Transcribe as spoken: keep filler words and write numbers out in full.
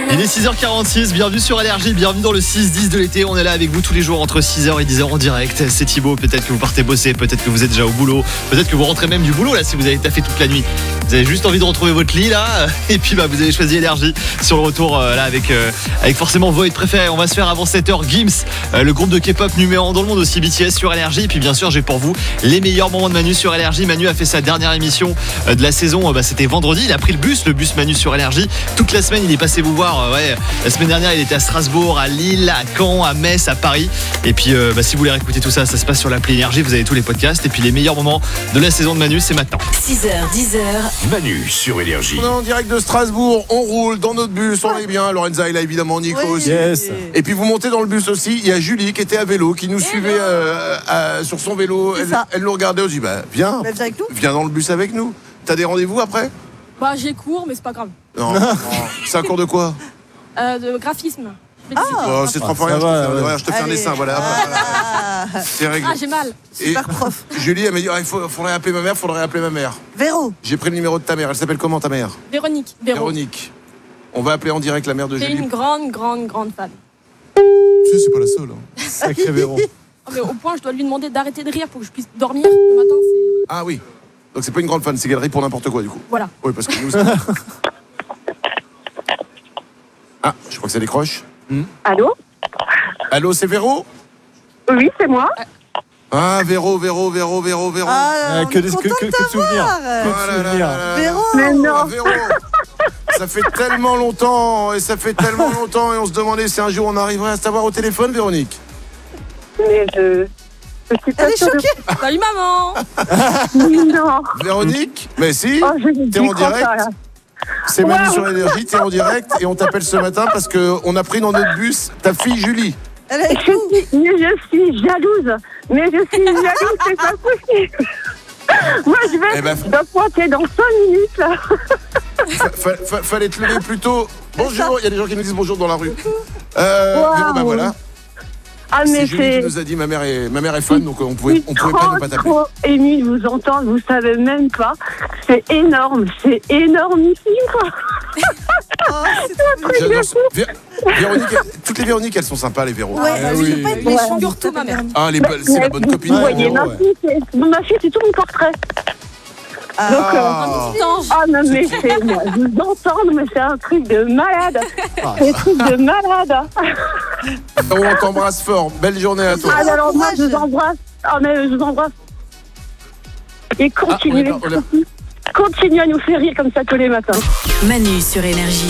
Il est six heures quarante-six, bienvenue sur Énergie, bienvenue dans le six dix de l'été. On est là avec vous tous les jours entre six heures et dix heures en direct. C'est Thibaut, peut-être que vous partez bosser, peut-être que vous êtes déjà au boulot, peut-être que vous rentrez même du boulot là si vous avez taffé toute la nuit. Vous avez juste envie de retrouver votre lit là, et puis bah, vous avez choisi Énergie sur le retour euh, là avec, euh, avec forcément vos hits préférés. On va se faire avant sept heures Gims, euh, le groupe de K-pop numéro un dans le monde, aussi B T S sur Énergie. Et puis bien sûr j'ai pour vous les meilleurs moments de Manu sur Énergie. Manu a fait sa dernière émission euh, de la saison, euh, bah, c'était vendredi, il a pris le bus, le bus Manu sur Énergie. Toute la semaine il est passé vous voir, euh, ouais, la semaine dernière il était à Strasbourg, à Lille, à Caen, à Metz, à Paris. Et puis euh, bah, si vous voulez réécouter tout ça, ça se passe sur l'appli Énergie, vous avez tous les podcasts. Et puis les meilleurs moments de la saison de Manu, c'est maintenant. six heures, dix heures. Manu sur Énergie. On est en direct de Strasbourg, on roule dans notre bus, on est bien. Lorenza est là évidemment, Nico Oui. aussi. Yes. Et puis vous montez dans le bus aussi, il y a Julie qui était à vélo, qui nous suivait euh, à- sur son vélo. C'est Elle, ça. elle nous regardait, on se dit bah viens, Bah, viens avec nous. viens dans le bus avec nous. T'as des rendez-vous après? Bah j'ai cours mais c'est pas grave. Non. non. C'est un cours de quoi? Euh, de graphisme. Ah. Oh, c'est trop ça rien, je te va, fais, ouais. regarde, je te fais un Allez. dessin, voilà. Ah. C'est réglé. Ah j'ai mal. Et Super prof. Julie, elle m'a dit, ah, il faut- faudrait appeler ma mère, faudrait appeler ma mère. Véro. J'ai pris le numéro de ta mère, elle s'appelle comment ta mère? Véronique. Véro. Véronique. On va appeler en direct la mère de C'est Julie. une grande, grande, grande fan. Tu sais, c'est pas la seule. hein. Sacré Véro. Oh, mais au point je dois lui demander d'arrêter de rire pour que je puisse dormir le matin. C'est... Ah oui. Donc c'est pas une grande fan, c'est galerie pour n'importe quoi du coup. Voilà. Oui, parce que nous. Ah, je crois que ça décroche. Allô? Allô, c'est Véro? Oui, c'est moi. Ah, Véro, Véro, Véro, Véro, Véro. Ah, Euh, on que est des- content que- que- de que de souvenirs. t'avoir. Ah là là là là là. Véro. Mais non. Ah, Véro. Ça fait tellement longtemps, et ça fait tellement longtemps, et on se demandait si un jour on arriverait à savoir au téléphone, Véronique. Mais je. Je suis pas Elle est sûre de- choquée. Salut maman. Non. Véronique? Mais si, Oh, je t'es en n'y crois direct. pas, là. C'est Manu Wow. sur Énergie, t'es en direct, et on t'appelle ce matin parce qu'on a pris dans notre bus ta fille Julie. Elle est avec Je nous. suis, mais je suis jalouse. Mais je suis jalouse, c'est pas possible. Moi, je vais Eh ben, je dois pointer dans cinq minutes, là. Fa- fa- fa- fallait te lever plus tôt. Bonjour, il y a des gens qui nous disent bonjour dans la rue. Euh, Wow. Véro, bah voilà. Ah, mais C'est Julie qui c'est. nous a dit ma mère est, ma mère est fan, donc on Je pouvait, suis on pouvait pas trop, ne pas t'appeler. trop émue de vous entendre, vous savez même pas. C'est énorme, c'est énormissime, quoi. Oh, c'est trop mignon. J'adore ça. Vé- Véronique, elle- toutes les Véroniques, elles sont sympas, les Véro. Ouais, Ah je oui. veux pas être Ouais. méchant. Surtout ma mère. Ah, les bonnes- c'est la bonne copine. Vous Ouais, voyez, ouais, ma ouais. fille, c'est ma fille, c'est tout mon portrait. Ah. Donc, euh, Ah, Petit ange. ah non, mais c'est, moi, je vous entendre, mais c'est un truc de malade. C'est un truc de malade. on t'embrasse fort. Belle journée à toi. Ah, alors, moi, je courage. vous embrasse. Ah, mais je vous embrasse. Et Ah, on est continuez, là, on est là. continuez à nous faire rire comme ça tous les matins. Manu sur Énergie.